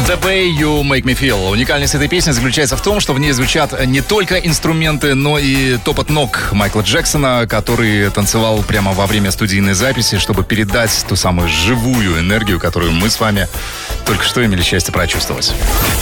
The Way You Make Me Feel. Уникальность этой песни заключается в том, что в ней звучат не только инструменты, но и топот ног Майкла Джексона, который танцевал прямо во время студийной записи, чтобы передать ту самую живую энергию, которую мы с вами только что имели счастье прочувствовать.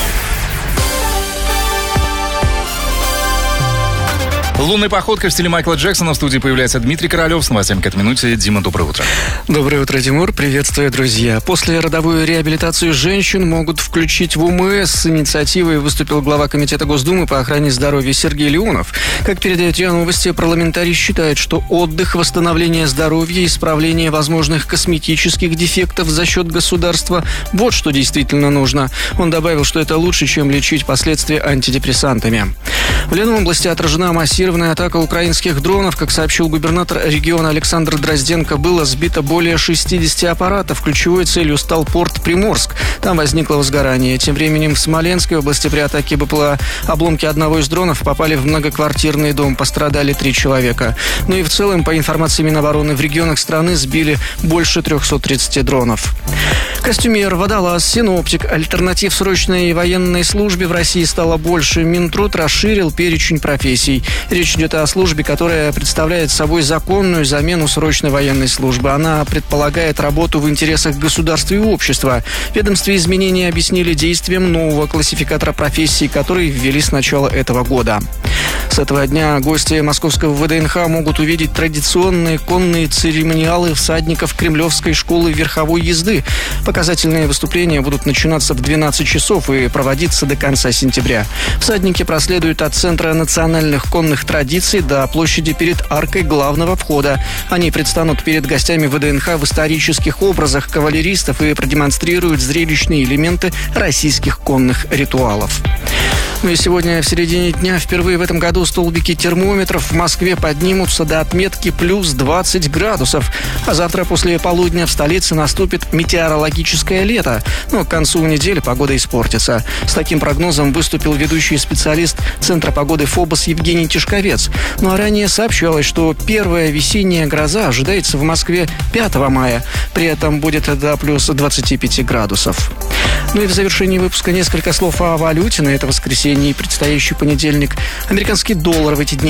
Лунной походкой в стиле Майкла Джексона в студии появляется Дмитрий Королев с новостями к этой минуте. Дима, доброе утро. Доброе утро, Тимур. Приветствую, друзья. После родовую реабилитацию женщин могут включить в УМС. С инициативой выступил глава Комитета Госдумы по охране здоровья Сергей Леонов. Как передает РИА Новости, парламентарий считает, что отдых, восстановление здоровья и исправление возможных косметических дефектов за счет государства – вот что действительно нужно. Он добавил, что это лучше, чем лечить последствия антидепрессантами. В Ленобласти отражена массированная атака украинских дронов. Как сообщил губернатор региона Александр Дрозденко, было сбито более 60 аппаратов. Ключевой целью стал порт Приморск. Там возникло возгорание. Тем временем в Смоленской области при атаке БПЛА обломки одного из дронов попали в многоквартирный дом. Пострадали 3 человека. Ну и в целом, по информации Минобороны, в регионах страны сбили больше 330 дронов. Костюмер, водолаз, синоптик. Альтернатив срочной военной службе в России стало больше. Минтруд расширил перечень профессий. Речь идет о службе, которая представляет собой законную замену срочной военной службы. Она предполагает работу в интересах государства и общества. В ведомстве изменения объяснили действием нового классификатора профессий, который ввели с начала этого года. С этого дня гости московского ВДНХ могут увидеть традиционные конные церемониалы всадников Кремлевской школы верховой езды. Показательные выступления будут начинаться в 12 часов и проводиться до конца сентября. Всадники проследуют от Центра национальных конных традиций до площади перед аркой главного входа. Они предстанут перед гостями ВДНХ в исторических образах кавалеристов и продемонстрируют зрелищные элементы российских конных ритуалов. Ну и сегодня в середине дня впервые в этом году столбики термометров в Москве поднимутся до отметки плюс 20 градусов. А завтра после полудня в столице наступит метеорологическое лето. Но к концу недели погода испортится. С таким прогнозом выступил ведущий специалист Центра погоды ФОБОС Евгений Тишковец. Ну а ранее сообщалось, что первая весенняя гроза ожидается в Москве 5 мая. При этом будет до плюс 25 градусов. Ну и в завершении выпуска несколько слов о валюте на это воскресенье и предстоящий понедельник. Американский доллар в эти дни